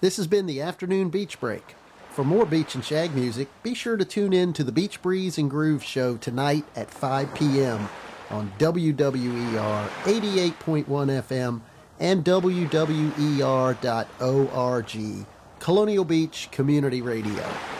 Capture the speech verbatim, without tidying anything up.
This has been the Afternoon Beach Break. For more beach and shag music, be sure to tune in to the Beach Breeze and Groove Show tonight at five p.m. on W W E R eighty-eight point one F M and W W E R dot org, Colonial Beach Community Radio.